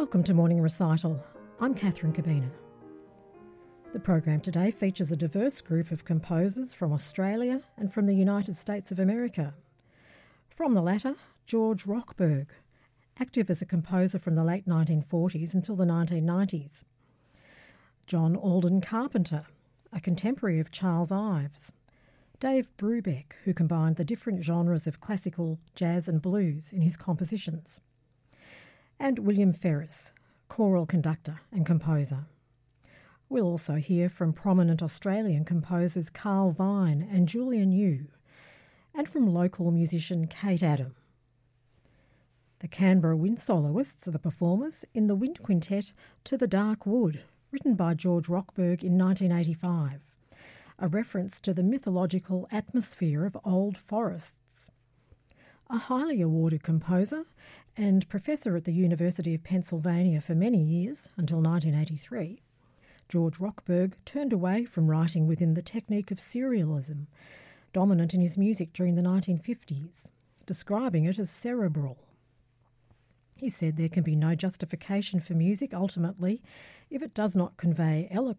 Welcome to Morning Recital. I'm Catherine Cabina. The program today features a diverse group of composers from Australia and from the United States of America. From the latter, George Rochberg, active as a composer from the late 1940s until the 1990s. John Alden Carpenter, a contemporary of Charles Ives. Dave Brubeck, who combined the different genres of classical, jazz and blues in his compositions. And William Ferris, choral conductor and composer. We'll also hear from prominent Australian composers Carl Vine and Julian Yu, and from local musician Kate Adam. The Canberra Wind Soloists are the performers in the Wind Quintet To the Dark Wood, written by George Rochberg in 1985, a reference to the mythological atmosphere of old forests. A highly awarded composer and professor at the University of Pennsylvania for many years, until 1983, George Rochberg turned away from writing within the technique of serialism, dominant in his music during the 1950s, describing it as cerebral. He said there can be no justification for music, ultimately, if it does not convey